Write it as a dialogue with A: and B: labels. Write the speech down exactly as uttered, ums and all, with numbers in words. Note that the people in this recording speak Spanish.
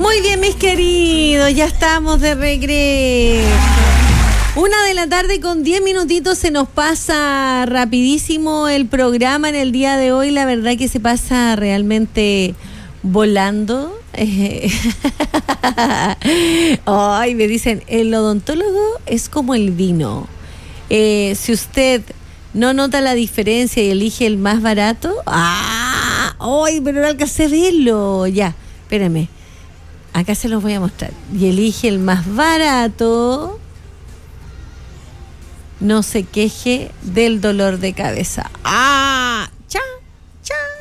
A: Muy bien, mis queridos, ya estamos de regreso. Una de la tarde con diez minutitos, se nos pasa rapidísimo el programa en el día de hoy. La verdad que se pasa realmente volando. Ay, me dicen, el odontólogo es como el vino. Eh, si usted no nota la diferencia y elige el más barato, ¡ah! ¡Ay, pero no alcancé a verlo! Ya, espérame. Acá se los voy a mostrar. Y elige el más barato. No se queje del dolor de cabeza. ¡Ah! ¡Chao!